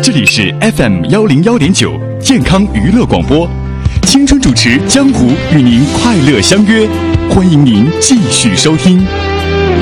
这里是 FM101.9健康娱乐广播，青春主持江湖与您快乐相约，欢迎您继续收听。